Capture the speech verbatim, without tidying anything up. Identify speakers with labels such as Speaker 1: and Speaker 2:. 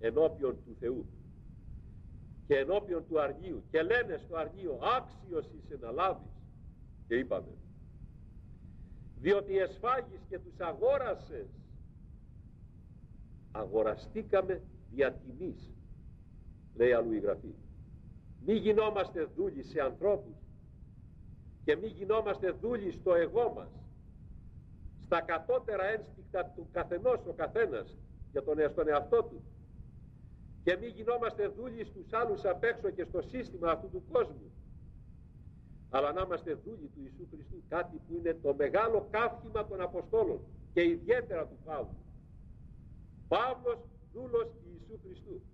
Speaker 1: ενώπιον του Θεού και ενώπιον του αργίου, και λένε στο αργείο, άξιος είσαι να λάβεις. Και είπαμε, διότι εσφάγεις και τους αγόρασες. Αγοραστήκαμε δια τιμής, λέει αλλού η Γραφή. Μη γινόμαστε δούλοι σε ανθρώπους και μη γινόμαστε δούλοι στο εγώ μας, στα κατώτερα ένστικτα του καθενός ο καθένας για τον, στον εαυτό του, και μη γινόμαστε δούλοι στους άλλους απ' έξω και στο σύστημα αυτού του κόσμου, αλλά να είμαστε δούλοι του Ιησού Χριστού, κάτι που είναι το μεγάλο καύχημα των Αποστόλων και ιδιαίτερα του Παύλου. Παύλος δούλος Ιησού Χριστού.